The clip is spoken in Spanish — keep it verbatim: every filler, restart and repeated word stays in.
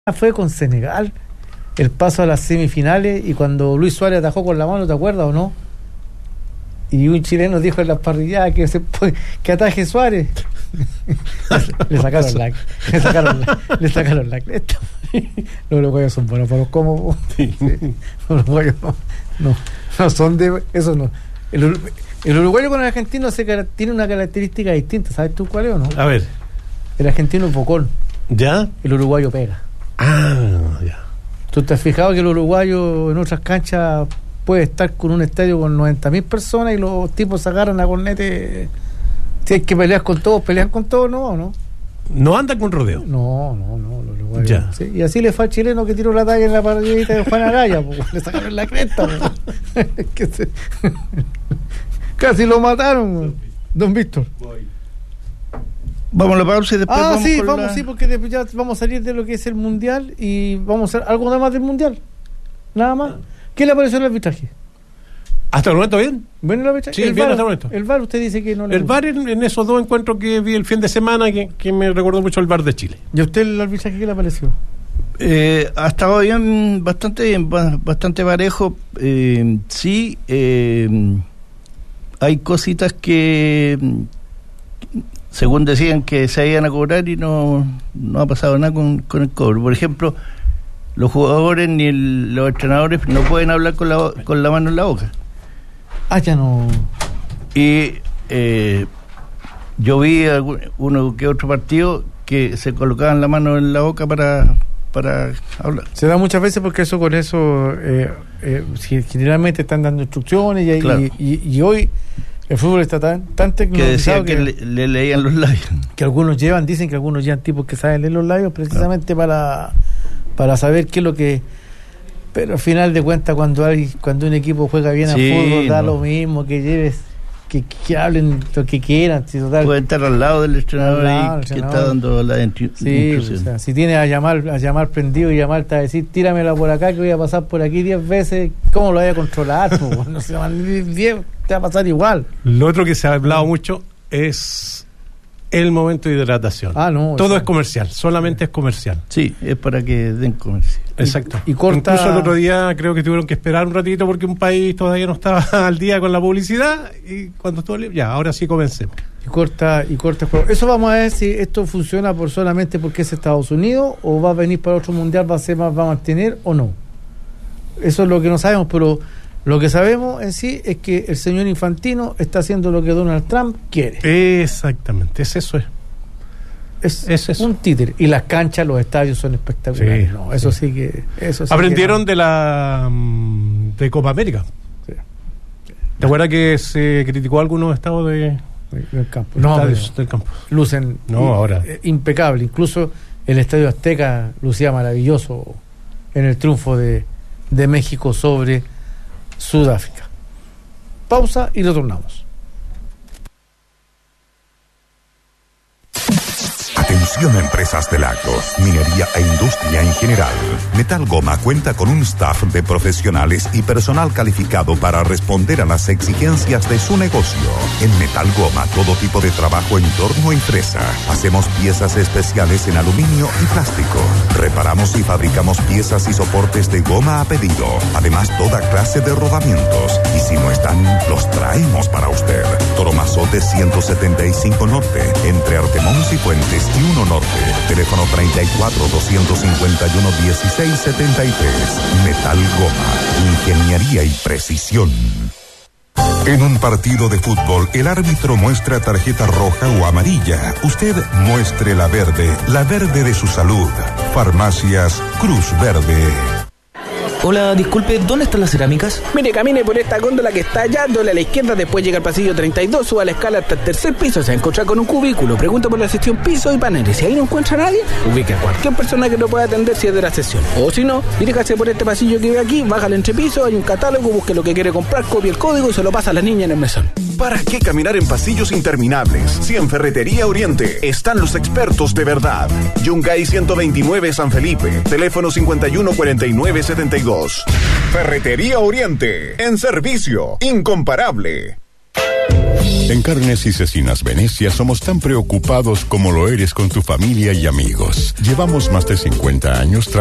fue con Senegal, el paso a las semifinales, y cuando Luis Suárez atajó con la mano, ¿te acuerdas o no? Y un chileno dijo en las parrilladas que se puede, que ataje Suárez. le sacaron la le sacaron la, le sacaron la cresta. Los uruguayos son buenos para los cómodos. Sí. Los uruguayos no, no, no son de eso. No. El, el uruguayo con el argentino se, tiene una característica distinta. ¿Sabes tú cuál es o no? A ver. El argentino es bocón. ¿Ya? El uruguayo pega. Ah, ya. ¿Tú te has fijado que el uruguayo en otras canchas puede estar con un estadio con noventa mil personas y los tipos se agarran a cornete? Si hay que pelear con todos, pelean con todos, ¿no? ¿no? No andan con rodeo. No, no, no, los uruguayos. ¿Sí? Y así le fue al chileno que tiró la talla en la parrillita de Juan Araya, pues, le sacaron la cresta. que se... Casi lo mataron, don Víctor. Vamos a la pausa y después ah, vamos sí, con vamos, la... sí, porque después ya vamos a salir de lo que es el mundial y vamos a hacer algo nada más del mundial. Nada más. ¿Qué le pareció el arbitraje? ¿Hasta el momento bien? ¿Bueno el arbitraje? Sí, el bien VAR, hasta el momento. El VAR, usted dice que no le El gusta. VAR en, en esos dos encuentros que vi el fin de semana, que, que me recordó mucho el VAR de Chile. ¿Y a usted el arbitraje qué le pareció? Eh, ha estado bien, bastante bien, bastante parejo. Eh, sí, eh, hay cositas que, según decían, que se iban a cobrar y no, no ha pasado nada con, con el cobro. Por ejemplo, los jugadores ni el, los entrenadores no pueden hablar con la, con la mano en la boca. Ah, ya no. Y eh, yo vi algún, uno que otro partido que se colocaban la mano en la boca para, para hablar. Se da muchas veces porque eso con eso eh, eh, generalmente están dando instrucciones y, claro. y, y, y hoy el fútbol está tan, tan tecnologizado que, decía que, que le, le leían los labios. Que algunos llevan, dicen que algunos llevan tipos que saben leer los labios precisamente claro. para, para saber qué es lo que... Pero al final de cuentas, cuando hay, cuando un equipo juega bien sí, al fútbol, da no. lo mismo, que lleves, que, que hablen lo que quieran. Si total, pueden estar al lado del entrenador ahí que está dando la intru- sí, instrucción. O sea, si tienes a llamar, a llamar prendido y llamarte a decir, tíramela por acá que voy a pasar por aquí diez veces, ¿cómo lo voy a controlar? Pues, no se diez, te va a pasar igual. Lo otro que se ha hablado mucho es el momento de hidratación. Ah, no. Todo es comercial, solamente es comercial. Sí, es para que den comercial. Exacto. Y, y corta... Incluso el otro día creo que tuvieron que esperar un ratito porque un país todavía no estaba al día con la publicidad y cuando estuvo ya, ahora sí comencemos. Y corta y corta el juego. Eso vamos a ver si esto funciona por solamente porque es Estados Unidos o va a venir para otro mundial, va a ser más, va a mantener o no. Eso es lo que no sabemos, pero lo que sabemos en sí es que el señor Infantino está haciendo lo que Donald Trump quiere. Exactamente, es eso es. Es, es eso. Un títere. Y las canchas, los estadios son espectaculares. Sí, no, eso sí, sí que... Eso sí aprendieron que no. de la de Copa América. Sí. Sí. ¿Te acuerdas que se criticó algunos estados de, del campo? No, estadios del campo. Lucen no, i, ahora. Eh, impecable. Incluso el Estadio Azteca lucía maravilloso en el triunfo de, de México sobre Sudáfrica. Pausa y retornamos. Atención a empresas del agro, minería e industria en general. Metal Goma cuenta con un staff de profesionales y personal calificado para responder a las exigencias de su negocio. En Metal Goma, todo tipo de trabajo en torno a empresa. Hacemos piezas especiales en aluminio y plástico. Reparamos y fabricamos piezas y soportes de goma a pedido. Además, toda clase de rodamientos. Y si no están, los traemos para usted. Toromazote ciento setenta y cinco Norte, entre Artemons y Fuentes y uno Norte. Teléfono treinta y cuatro, doscientos cincuenta y uno, dieciséis setenta y tres. Metal Goma, ingeniería y precisión. En un partido de fútbol, el árbitro muestra tarjeta roja o amarilla. Usted muestre la verde, la verde de su salud. Farmacias Cruz Verde. Hola, disculpe, ¿dónde están las cerámicas? Mire, camine por esta góndola que está allá, doble a la izquierda, después llega al pasillo treinta y dos, suba la escala hasta el tercer piso, se va a encontrar con un cubículo, pregunta por la sección piso y paneles. Si ahí no encuentra a nadie, ubique a cualquier persona que lo pueda atender si es de la sesión. O si no, diríjase por este pasillo que ve aquí, baja al entrepiso, hay un catálogo, busque lo que quiere comprar, copie el código y se lo pasa a la niña en el mesón. ¿Para qué caminar en pasillos interminables? Si en Ferretería Oriente están los expertos de verdad. Yungay ciento veintinueve San Felipe, teléfono cincuenta y uno cuarenta y nueve setenta y dos. Ferretería Oriente, en servicio, incomparable. En Carnes y Cecinas Venecia somos tan preocupados como lo eres con tu familia y amigos. Llevamos más de cincuenta años